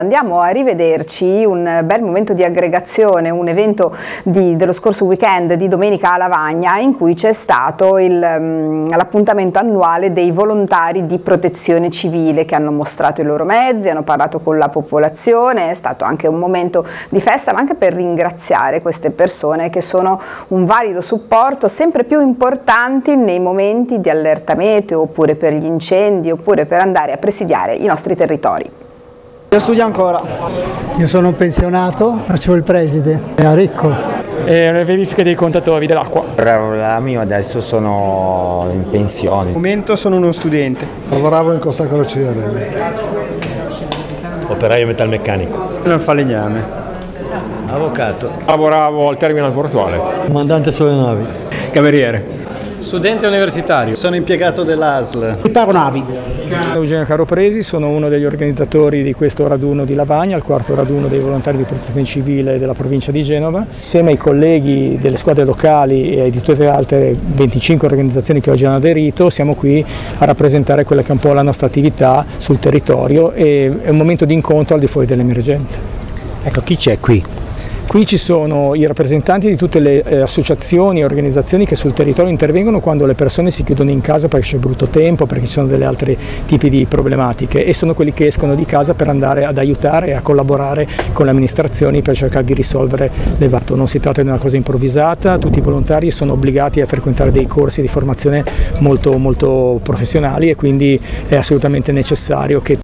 Andiamo a rivederci un bel momento di aggregazione, un evento dello scorso weekend di domenica a Lavagna in cui c'è stato l'appuntamento annuale dei volontari di protezione civile che hanno mostrato i loro mezzi, hanno parlato con la popolazione, è stato anche un momento di festa ma anche per ringraziare queste persone che sono un valido supporto sempre più importanti nei momenti di allerta meteo oppure per gli incendi oppure per andare a presidiare i nostri territori. Io studio ancora. Io sono un pensionato, facevo il preside a Recco. E le verifiche dei contatori dell'acqua. Io adesso sono in pensione. Al momento sono uno studente. Lavoravo in Costa Crociere. Operaio metalmeccanico. Nel falegname. Avvocato. Lavoravo al terminal portuale. Comandante sulle navi. Cameriere. Studente universitario. Sono impiegato dell'ASL. Riparo navi. Eugenio Caropresi, sono uno degli organizzatori di questo raduno di Lavagna, il quarto raduno dei volontari di protezione civile della provincia di Genova. Insieme ai colleghi delle squadre locali e di tutte le altre 25 organizzazioni che oggi hanno aderito, siamo qui a rappresentare quella che è un po' la nostra attività sul territorio e è un momento di incontro al di fuori delle emergenze. Ecco, chi c'è qui? Qui ci sono i rappresentanti di tutte le associazioni e organizzazioni che sul territorio intervengono quando le persone si chiudono in casa perché c'è brutto tempo, perché ci sono delle altre tipi di problematiche e sono quelli che escono di casa per andare ad aiutare e a collaborare con le amministrazioni per cercare di risolvere l'evento. Non si tratta di una cosa improvvisata, tutti i volontari sono obbligati a frequentare dei corsi di formazione molto professionali e quindi è assolutamente necessario che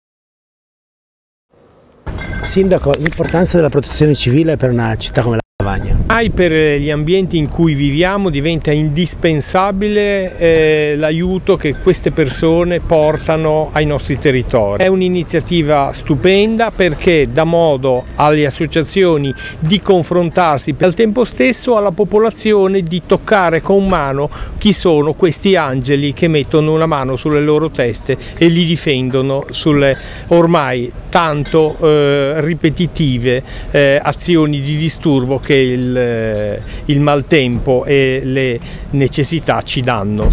Sindaco, l'importanza della protezione civile per una città come Lavagna. Per gli ambienti in cui viviamo diventa indispensabile l'aiuto che queste persone portano ai nostri territori. È un'iniziativa stupenda perché dà modo alle associazioni di confrontarsi e al tempo stesso alla popolazione di toccare con mano chi sono questi angeli che mettono una mano sulle loro teste e li difendono sulle ormai tanto ripetitive azioni di disturbo che il maltempo e le necessità ci danno.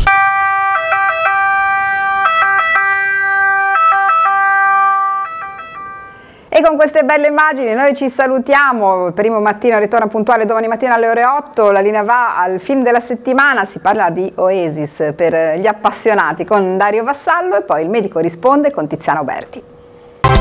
E con queste belle immagini noi ci salutiamo, il primo mattino ritorna puntuale domani mattina alle ore 8, la linea va al film della settimana, si parla di Oasis per gli appassionati con Dario Vassallo e poi il medico risponde con Tiziano Berti.